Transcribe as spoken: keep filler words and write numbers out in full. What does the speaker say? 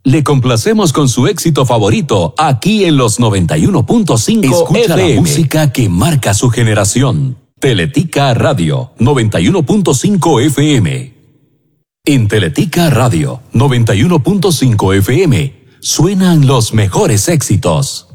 Le complacemos con su éxito favorito aquí en los noventa y uno punto cinco Escucha F M. la música que marca su generación. Teletica Radio noventa y uno punto cinco F M. En Teletica Radio noventa y uno punto cinco F M suenan los mejores éxitos.